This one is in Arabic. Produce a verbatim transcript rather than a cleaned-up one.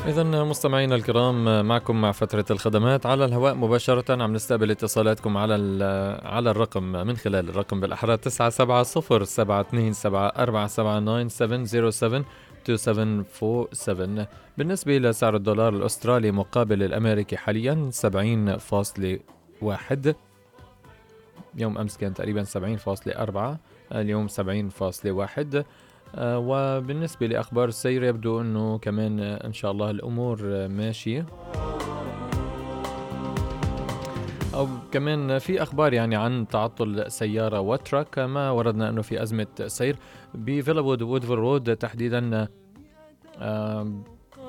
إذا مستمعينا الكرام، معكم مع فترة الخدمات على الهواء مباشرة. عم نستقبل اتصالاتكم على على الرقم من خلال الرقم بالأحرى تسعة سبعة صفر سبعة اثنين سبعة أربعة سبعة تسعة سبعة صفر سبعة اثنين سبعة أربعة سبعة. بالنسبة لسعر الدولار الأسترالي مقابل الأمريكي حاليا سبعين فاصلة واحد، يوم أمس كان تقريبا سبعين فاصلة أربعة، اليوم سبعين فاصلة واحد. آه وبالنسبة لأخبار السير يبدو أنه كمان آه إن شاء الله الأمور آه ماشية، أو كمان في أخبار يعني عن تعطل سيارة وتراك. ما وردنا أنه في أزمة سير بفيلا وود وودفر رود تحديدا. آه